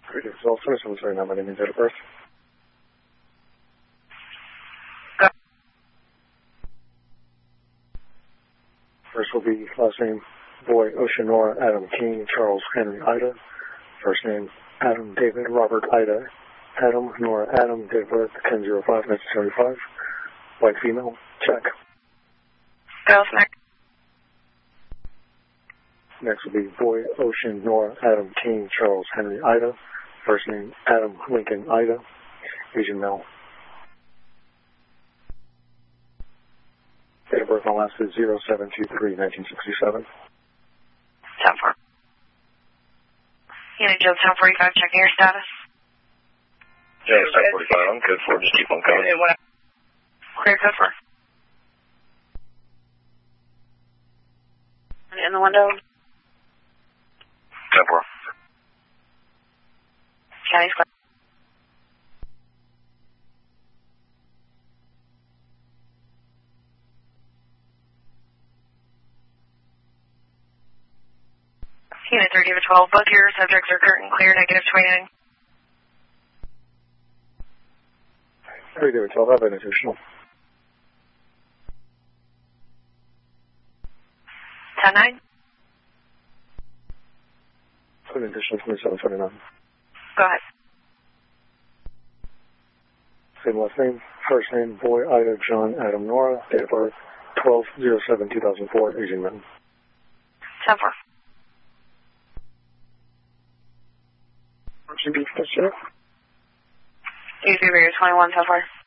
Results 2739, my name is date of birth. First will be last name, Boy, Ocean, Nora, Adam, King, Charles, Henry, Ida. First name, Adam, David, Robert, Ida, Adam, Nora, Adam, date of birth, 10/05/1975. White female, check. Girls, next. Next will be Boy, Ocean, Nora, Adam, King, Charles, Henry, Ida. First name, Adam, Lincoln, Ida. Asian male. Date of birth on last is 07/23/1967. 10-4. Unit Joe 1045, checking your status. Yeah, it's 1045. I'm good for it. Just keep on coming. Clear code 4. In the window. 10-4. County's clear. Unit 30 of 12, both your subjects are curtain clear, -29. 30 of 12, have an additional. 10-9. An additional 2729. Go ahead. Same last name, first name, Boy, Ida, John, Adam, Nora, date of birth, 12/07/2004, Asian man. 10-4. Should be for sure. Easy Rear 21, 10-4.